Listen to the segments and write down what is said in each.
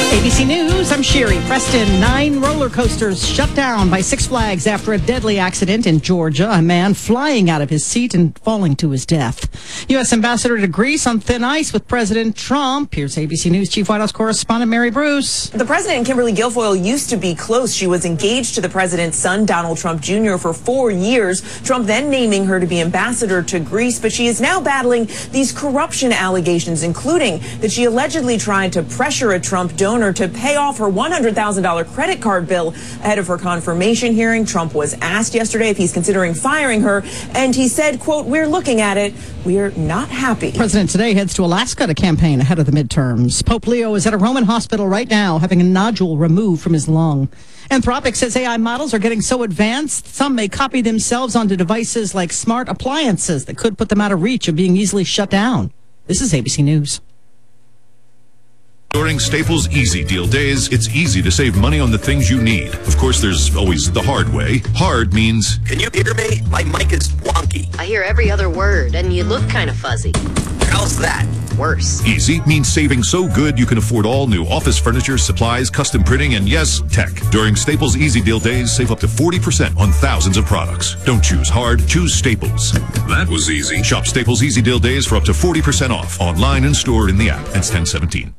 ABC News, I'm Sherry Preston. 9 roller coasters shut down by Six Flags after a deadly accident in Georgia. A man flying out of his seat and falling to his death. U.S. Ambassador to Greece on thin ice with President Trump. Here's ABC News Chief White House correspondent Mary Bruce. The president and Kimberly Guilfoyle used to be close. She was engaged to the president's son, Donald Trump Jr., for 4 years. Trump then naming her to be ambassador to Greece, but she is now battling these corruption allegations, including that she allegedly tried to pressure a Trump donor to pay off her $100,000 credit card bill ahead of her confirmation hearing. Trump was asked yesterday if he's considering firing her, and he said, quote, "We're looking at it. We're not happy." President today heads to Alaska to campaign ahead of the midterms. Pope Leo is at a Roman hospital right now having a nodule removed from his lung. Anthropic says AI models are getting so advanced, some may copy themselves onto devices like smart appliances that could put them out of reach of being easily shut down. This is ABC News. During Staples Easy Deal Days, it's easy to save money on the things you need. Of course, there's always the hard way. Hard means... Can you hear me? My mic is wonky. I hear every other word, and you look kind of fuzzy. How's that? Worse. Easy means saving so good you can afford all new office furniture, supplies, custom printing, and yes, tech. During Staples Easy Deal Days, save up to 40% on thousands of products. Don't choose hard, choose Staples. That was easy. Shop Staples Easy Deal Days for up to 40% off. Online and store in the app. Ends 10/17.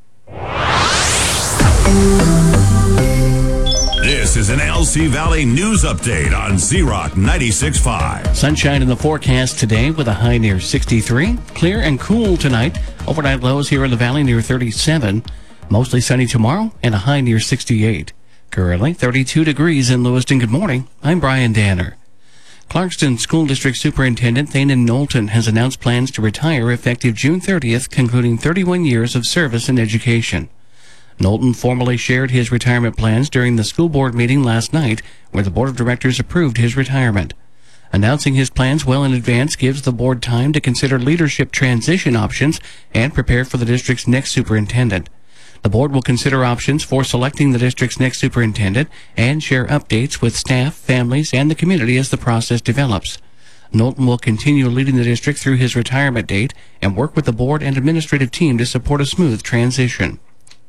This is an LC Valley News Update on Z-Rock 96.5. Sunshine in the forecast today with a high near 63. Clear and cool tonight. Overnight lows here in the valley near 37. Mostly sunny tomorrow and a high near 68. Currently 32 degrees in Lewiston. Good morning. I'm Brian Danner. Clarkston School District Superintendent Thanen Knowlton has announced plans to retire effective June 30th, concluding 31 years of service in education. Knowlton formally shared his retirement plans during the school board meeting last night, where the board of directors approved his retirement. Announcing his plans well in advance gives the board time to consider leadership transition options and prepare for the district's next superintendent. The board will consider options for selecting the district's next superintendent and share updates with staff, families, and the community as the process develops. Knowlton will continue leading the district through his retirement date and work with the board and administrative team to support a smooth transition.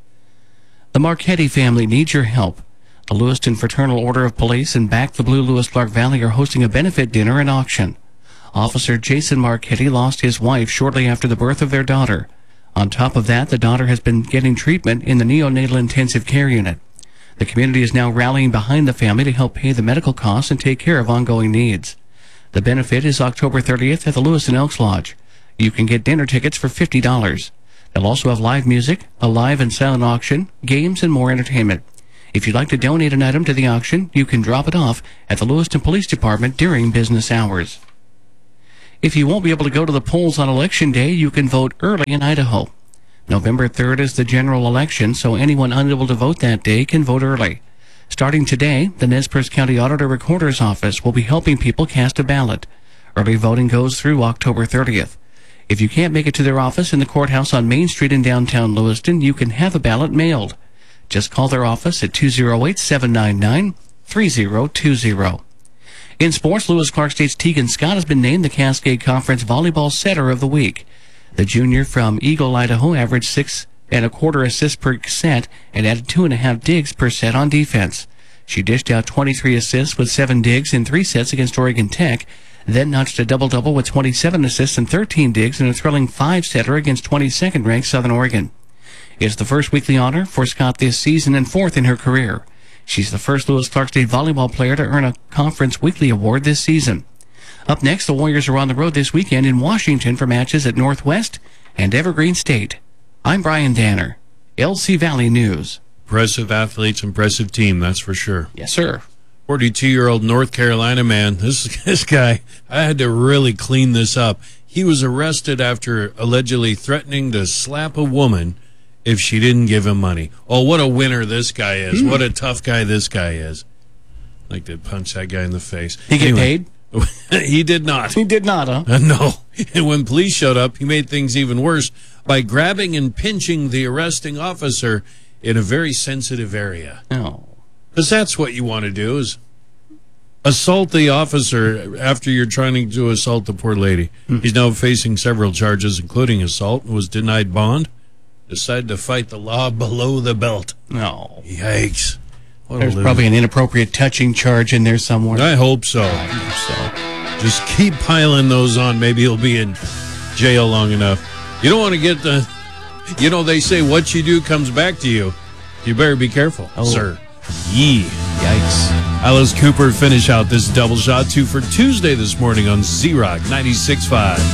The Marchetti family needs your help. The Lewiston Fraternal Order of Police and Back the Blue Lewis-Clark Valley are hosting a benefit dinner and auction. Officer Jason Marchetti lost his wife shortly after the birth of their daughter. On top of that, the daughter has been getting treatment in the neonatal intensive care unit. The community is now rallying behind the family to help pay the medical costs and take care of ongoing needs. The benefit is October 30th at the Lewiston Elks Lodge. You can get dinner tickets for $50. They'll also have live music, a live and silent auction, games, and more entertainment. If you'd like to donate an item to the auction, you can drop it off at the Lewiston Police Department during business hours. If you won't be able to go to the polls on Election Day, you can vote early in Idaho. November 3rd is the general election, so anyone unable to vote that day can vote early. Starting today, the Nez Perce County Auditor Recorder's Office will be helping people cast a ballot. Early voting goes through October 30th. If you can't make it to their office in the courthouse on Main Street in downtown Lewiston, you can have a ballot mailed. Just call their office at 208-799-3020. In sports, Lewis-Clark State's Tegan Scott has been named the Cascade Conference Volleyball Setter of the Week. The junior from Eagle, Idaho, averaged 6 1/4 assists per set and added 2.5 digs per set on defense. She dished out 23 assists with 7 digs in 3 sets against Oregon Tech, then notched a double-double with 27 assists and 13 digs in a thrilling 5-setter against 22nd-ranked Southern Oregon. It's the first weekly honor for Scott this season and 4th in her career. She's the first Lewis-Clark State volleyball player to earn a conference weekly award this season. Up next, the Warriors are on the road this weekend in Washington for matches at Northwest and Evergreen State. I'm Brian Danner, LC Valley News. Impressive athletes, impressive team, that's for sure. Yes, sir. 42-year-old North Carolina man. This guy, I had to really clean this up. He was arrested after allegedly threatening to slap a woman if she didn't give him money. Oh, what a winner this guy is. What a tough guy this guy is. Like to punch that guy in the face. He get paid? He did not. He did not, huh? No. And when police showed up, he made things even worse by grabbing and pinching the arresting officer in a very sensitive area. Oh. Because that's what you want to do, is assault the officer after you're trying to assault the poor lady. He's now facing several charges, including assault, and was denied bond. Decided to fight the law below the belt. No. Yikes. What a There's loser. probably an inappropriate touching charge in there somewhere. I hope so. So, Just keep piling those on. Maybe he'll be in jail long enough. You don't want to get the... You know, they say what you do comes back to you. You better be careful, sir. Yee. yikes. Alice Cooper finish out this double shot 2 for Tuesday this morning on Z-Rock 96.5.